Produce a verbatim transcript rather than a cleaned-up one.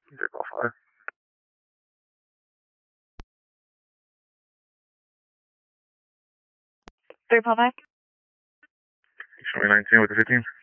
Vehicle five. Three Paul Mike. Show me nineteen with the fifteen.